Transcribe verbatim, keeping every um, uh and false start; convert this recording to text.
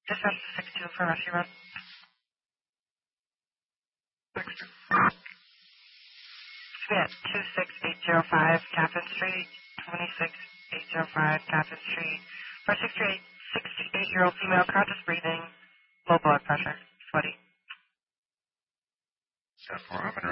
Dispatch to six two for rescue run. six two. Yeah, two six eight zero five Captain Street, twenty-six eight zero five Captain Street. For sixty-eight, sixty-eight-year-old female, conscious breathing, low blood pressure, sweaty. ten four, I'm in